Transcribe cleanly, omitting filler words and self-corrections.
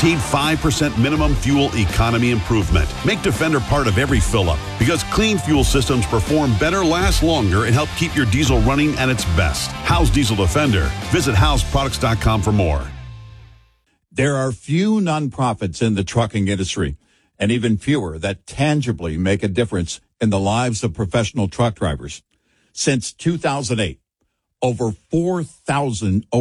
Guaranteed 5% minimum fuel economy improvement. Make Defender part of every fill-up because clean fuel systems perform better, last longer, and help keep your diesel running at its best. How's Diesel Defender? Visit howsproducts.com for more. There are few nonprofits in the trucking industry, and even fewer that tangibly make a difference in the lives of professional truck drivers. Since 2008, over 4,000